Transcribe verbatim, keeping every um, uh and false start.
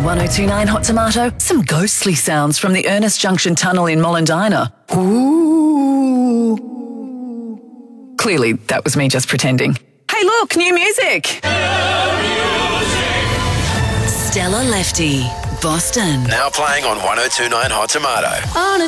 one oh two point nine Hot Tomato, some ghostly sounds from the Ernest Junction Tunnel in Mollendina. Ooh. Clearly, that was me just pretending. Hey, look, new music. Stella Lefty, Boston. Now playing on one oh two point nine Hot Tomato. On